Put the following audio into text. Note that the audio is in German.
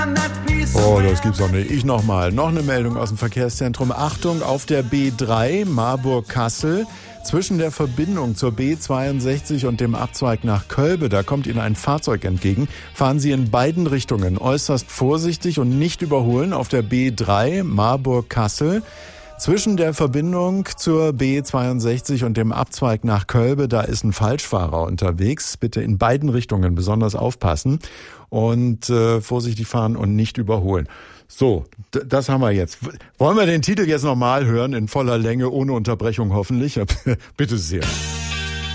Oh, das gibt's doch nicht. Ich nochmal. Noch eine Meldung aus dem Verkehrszentrum. Achtung, auf der B3 Marburg-Kassel. Zwischen der Verbindung zur B62 und dem Abzweig nach Kölbe, da kommt Ihnen ein Fahrzeug entgegen. Fahren Sie in beiden Richtungen äußerst vorsichtig und nicht überholen auf der B3 Marburg-Kassel. Zwischen der Verbindung zur B62 und dem Abzweig nach Kölbe, da ist ein Falschfahrer unterwegs. Bitte in beiden Richtungen besonders aufpassen und vorsichtig fahren und nicht überholen. So, das haben wir jetzt. Wollen wir den Titel jetzt nochmal hören, in voller Länge, ohne Unterbrechung hoffentlich? Bitte sehr.